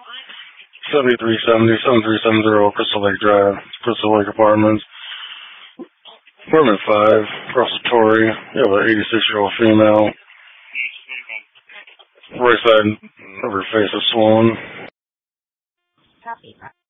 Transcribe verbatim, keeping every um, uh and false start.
seventy-three seventy, seventy-three seventy, Crystal Lake Drive, Crystal Lake Apartments. Apartment five, Russell Torrey. You have an eighty-six-year-old female. Right side of her face is swollen. Copy.